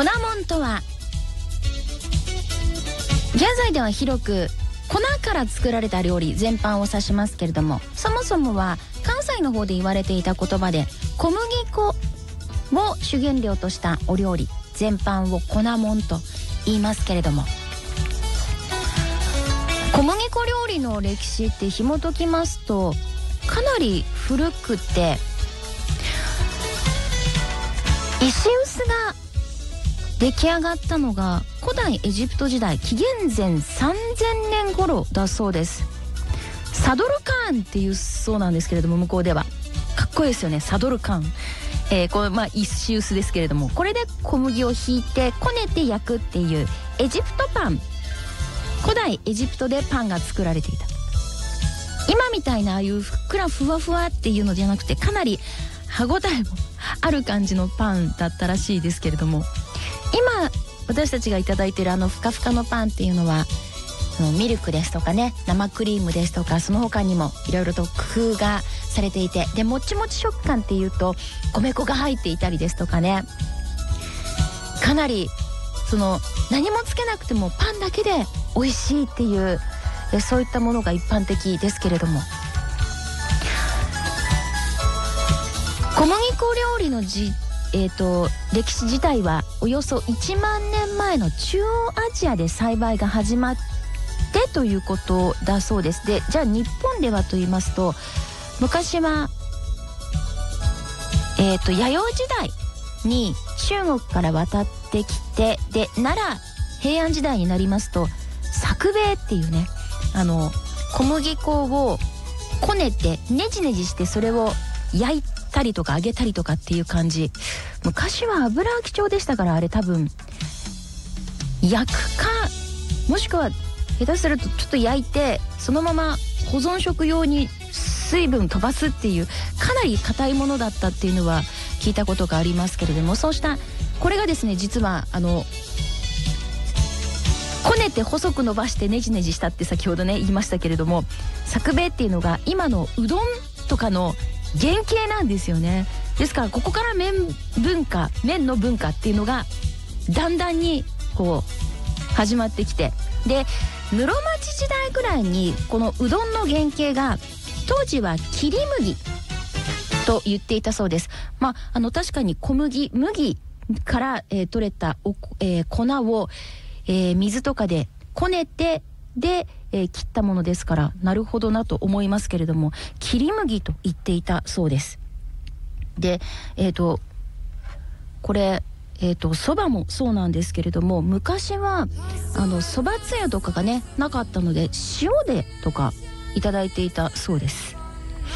粉もんとは、現在では広く粉から作られた料理全般を指しますけれども、そもそもは関西の方で言われていた言葉で、小麦粉を主原料としたお料理全般を粉もんと言いますけれども、小麦粉料理の歴史って紐解きますとかなり古くて、石臼が出来上がったのが古代エジプト時代、紀元前3000年頃だそうです。サドルカーンっていうそうなんですけれども、向こうではかっこいいですよね、サドルカーン。これ石臼ですけれども、これで小麦をひいてこねて焼くっていうエジプトパン、古代エジプトでパンが作られていた。今みたいなああいうふっくらふわふわっていうのじゃなくて、かなり歯ごたえもある感じのパンだったらしいですけれども、今私たちがいただいているあのふかふかのパンっていうのは、ミルクですとかね、生クリームですとか、その他にもいろいろと工夫がされていて、でもちもち食感っていうと米粉が入っていたりですとかね、かなり何もつけなくてもパンだけで美味しいっていう、そういったものが一般的ですけれども、小麦粉料理の歴史自体はおよそ1万年前の中央アジアで栽培が始まってということだそうです。で、じゃあ日本ではと言いますと、昔は弥生時代に中国から渡ってきて、で奈良平安時代になりますと作兵衛っていうね、小麦粉をこねてねじねじして、それを焼いたりとか揚げたりとかっていう感じ。昔は油は貴重でしたから、あれ多分焼くか、もしくは下手するとちょっと焼いてそのまま保存食用に水分飛ばすっていう、かなり硬いものだったっていうのは聞いたことがありますけれども、そうしたこれがですね、実はこねて細く伸ばしてねじねじしたって先ほどね言いましたけれども、作兵衛っていうのが今のうどんとかの原型なんですよね。ですからここから麺の文化っていうのがだんだんにこう始まってきて、で室町時代ぐらいにこのうどんの原型が当時は切り麦と言っていたそうです。確かに麦から、取れた粉を、水とかでこねてで、切ったものですから、なるほどなと思いますけれども、切り麦と言っていたそうです。でこれそばもそうなんですけれども、昔はそばつゆとかがねなかったので、塩でとかいただいていたそうです。